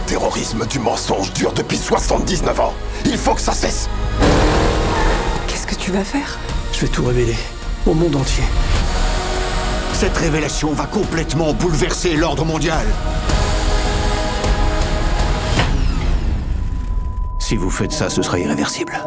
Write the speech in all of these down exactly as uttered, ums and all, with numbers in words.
terrorisme du mensonge dure depuis soixante-dix-neuf ans. Il faut que ça cesse. Qu'est-ce que tu vas faire ? Je vais tout révéler, au monde entier. Cette révélation va complètement bouleverser l'ordre mondial. Si vous faites ça, ce sera irréversible.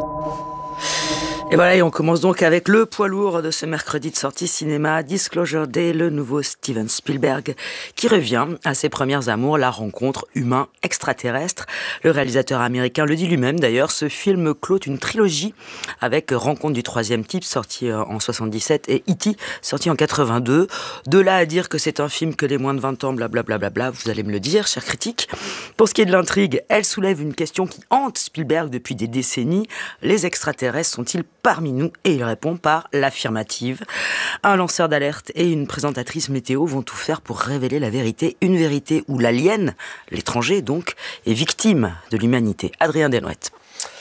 Et voilà, et on commence donc avec le poids lourd de ce mercredi de sortie cinéma, Disclosure Day, le nouveau Steven Spielberg, qui revient à ses premières amours, la rencontre humain-extraterrestre. Le réalisateur américain le dit lui-même d'ailleurs, ce film clôt une trilogie avec Rencontre du troisième type, sorti en soixante-dix-sept, et E T, sorti en quatre-vingt-deux. De là à dire que c'est un film que les moins de vingt ans, blablabla, bla bla bla, vous allez me le dire, chers critiques. Pour ce qui est de l'intrigue, elle soulève une question qui hante Spielberg depuis des décennies. Les extraterrestres sont-ils parmi nous? Et il répond par l'affirmative. Un lanceur d'alerte et une présentatrice météo vont tout faire pour révéler la vérité. Une vérité où l'alien, l'étranger donc, est victime de l'humanité. Adrien Desnouettes.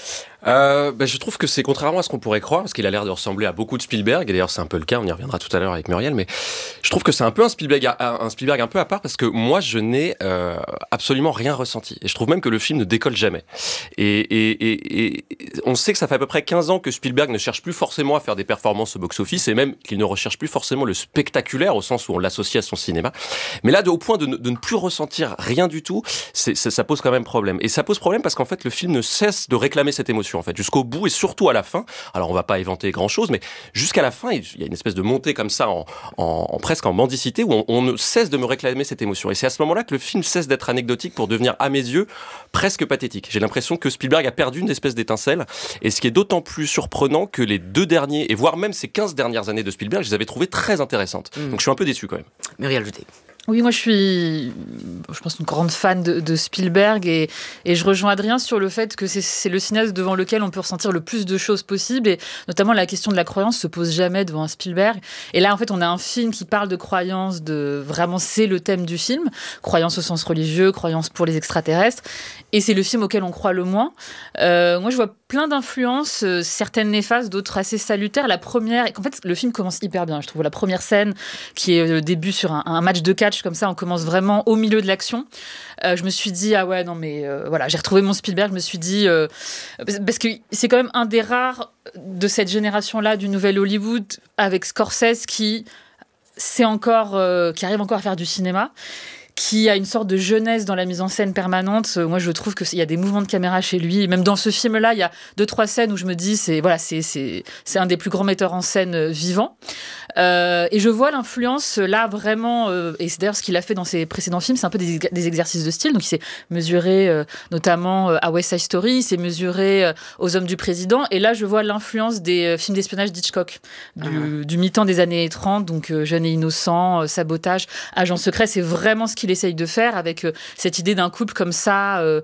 Euh, ben je trouve que c'est contrairement à ce qu'on pourrait croire, parce qu'il a l'air de ressembler à beaucoup de Spielberg, et d'ailleurs c'est un peu le cas, on y reviendra tout à l'heure avec Muriel, mais je trouve que c'est un peu un Spielberg, à, un Spielberg un peu à part, parce que moi je n'ai euh, absolument rien ressenti, et je trouve même que le film ne décolle jamais. Et, et, et, et on sait que ça fait à peu près quinze ans que Spielberg ne cherche plus forcément à faire des performances au box-office, et même qu'il ne recherche plus forcément le spectaculaire, au sens où on l'associe à son cinéma. Mais là, de, au point de ne, de ne plus ressentir rien du tout, c'est, ça, ça pose quand même problème. Et ça pose problème parce qu'en fait le film ne cesse de réclamer cette émotion, en fait, jusqu'au bout et surtout à la fin. Alors on va pas éventer grand chose, mais jusqu'à la fin, il y a une espèce de montée comme ça, en, en, en presque en mendicité, où on, on ne cesse de me réclamer cette émotion. Et c'est à ce moment-là que le film cesse d'être anecdotique pour devenir, à mes yeux, presque pathétique. J'ai l'impression que Spielberg a perdu une espèce d'étincelle, et ce qui est d'autant plus surprenant que les deux derniers, et voire même ces quinze dernières années de Spielberg, je les avais trouvées très intéressantes. Mmh. Donc je suis un peu déçu quand même. Muriel Joudet. Oui, moi je suis, je pense, une grande fan de, de Spielberg et, et je rejoins Adrien sur le fait que c'est, c'est le cinéaste devant lequel on peut ressentir le plus de choses possibles, et notamment la question de la croyance se pose jamais devant un Spielberg. Et là, en fait, on a un film qui parle de croyance, de vraiment, c'est le thème du film, croyance au sens religieux, croyance pour les extraterrestres, et c'est le film auquel on croit le moins. Euh, moi, je vois plein d'influences, euh, certaines néfastes, d'autres assez salutaires. La première, et qu'en fait, le film commence hyper bien, je trouve. La première scène, qui est le début sur un, un match de catch, comme ça, on commence vraiment au milieu de l'action. Euh, je me suis dit, ah ouais, non, mais euh, voilà, j'ai retrouvé mon Spielberg. Je me suis dit, euh, parce que c'est quand même un des rares de cette génération-là, du nouvel Hollywood, avec Scorsese, qui, c'est encore, euh, qui arrive encore à faire du cinéma, qui a une sorte de jeunesse dans la mise en scène permanente. Moi, je trouve qu'il y a des mouvements de caméra chez lui. Même dans ce film-là, il y a deux, trois scènes où je me dis, c'est, voilà, c'est, c'est, c'est un des plus grands metteurs en scène vivants. Euh, et je vois l'influence là vraiment, euh, et c'est d'ailleurs ce qu'il a fait dans ses précédents films, c'est un peu des, des exercices de style. Donc il s'est mesuré euh, notamment euh, à West Side Story, il s'est mesuré euh, aux Hommes du Président, et là je vois l'influence des euh, films d'espionnage d'Hitchcock, du, uh-huh. du mi-temps des années trente, donc euh, Jeune et innocent, euh, Sabotage, Agent secret, c'est vraiment ce qu'il essaye de faire avec euh, cette idée d'un couple comme ça, euh,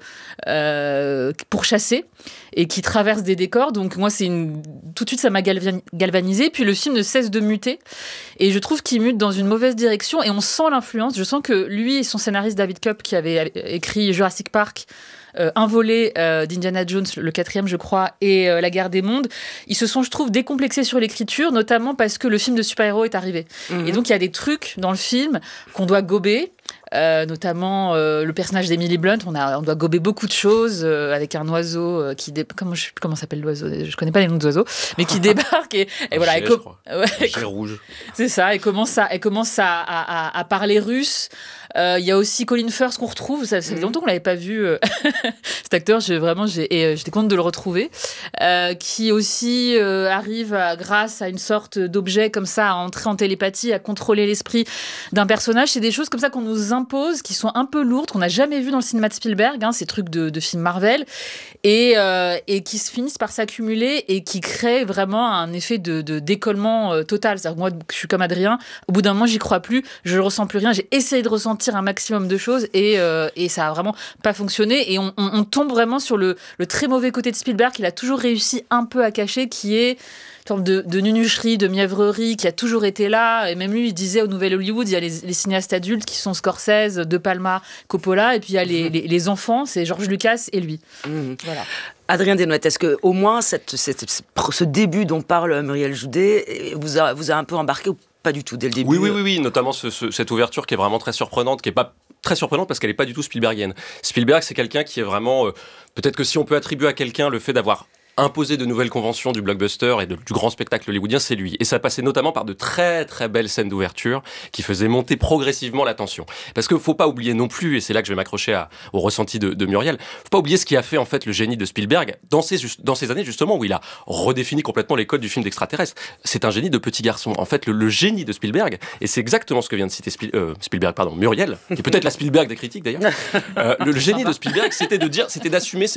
euh, pourchassé, et qui traverse des décors. Donc moi, c'est une... tout de suite, ça m'a galvan... galvanisé. Puis le film ne cesse de muter. Et je trouve qu'il mute dans une mauvaise direction. Et on sent l'influence. Je sens que lui et son scénariste David Koepp, qui avait écrit Jurassic Park, euh, un volet euh, d'Indiana Jones, le quatrième, je crois, et euh, La Guerre des Mondes, ils se sont, je trouve, décomplexés sur l'écriture, notamment parce que le film de super-héros est arrivé. Mmh. Et donc, il y a des trucs dans le film qu'on doit gober. Euh, notamment euh, le personnage d'Emily Blunt, on, a, on doit gober beaucoup de choses euh, avec un oiseau euh, qui dé... comment, je sais plus comment s'appelle l'oiseau, je connais pas les noms d'oiseaux, mais qui débarque et, et voilà, gilet, et com... ouais, gilet rouge. C'est ça, et commence à, elle commence à, à, à parler russe. Il euh, y a aussi Colin Firth qu'on retrouve, ça, ça fait longtemps qu'on l'avait pas vu, euh, cet acteur, j'ai, vraiment, j'ai, et, euh, j'étais contente de le retrouver, euh, qui aussi euh, arrive à, grâce à une sorte d'objet comme ça à entrer en télépathie, à contrôler l'esprit d'un personnage. C'est des choses comme ça qu'on nous impose, qui sont un peu lourdes, qu'on n'a jamais vues dans le cinéma de Spielberg, hein, ces trucs de, de films Marvel, et, euh, et qui se finissent par s'accumuler et qui créent vraiment un effet de, de décollement euh, total. C'est-à-dire que moi, je suis comme Adrien, au bout d'un moment, j'y crois plus, je ne ressens plus rien, j'ai essayé de ressentir un maximum de choses et, euh, et ça a vraiment pas fonctionné, et on, on, on tombe vraiment sur le, le très mauvais côté de Spielberg qu'il a toujours réussi un peu à cacher, qui est une forme de, de nunucherie, de mièvrerie qui a toujours été là. Et même lui, il disait au Nouvel Hollywood, il y a les, les cinéastes adultes qui sont Scorsese, De Palma, Coppola, et puis il y a les, mmh. les, les enfants, c'est George Lucas et lui. Mmh. Voilà. Adrien Desnouettes, est-ce que au moins cette, cette, ce début dont parle Muriel Joudet vous a, vous a un peu embarqué, pas du tout dès le début. Oui, oui, oui, oui. Notamment ce, ce, cette ouverture qui est vraiment très surprenante, qui est pas très surprenante parce qu'elle est pas du tout Spielbergienne. Spielberg, c'est quelqu'un qui est vraiment... Euh, peut-être que si on peut attribuer à quelqu'un le fait d'avoir imposer de nouvelles conventions du blockbuster et de, du grand spectacle hollywoodien, c'est lui. Et ça passait notamment par de très très belles scènes d'ouverture qui faisaient monter progressivement la tension. Parce qu'il ne faut pas oublier non plus, et c'est là que je vais m'accrocher à, au ressenti de, de Muriel, il ne faut pas oublier ce qui a fait en fait le génie de Spielberg dans ces, dans ces années justement où il a redéfini complètement les codes du film d'extraterrestre. C'est un génie de petit garçon. En fait, le, le génie de Spielberg, et c'est exactement ce que vient de citer Spiel, euh, Spielberg, pardon, Muriel, qui est peut-être la Spielberg des critiques d'ailleurs, euh, le, le génie de Spielberg, c'était de dire, c'était d'assumer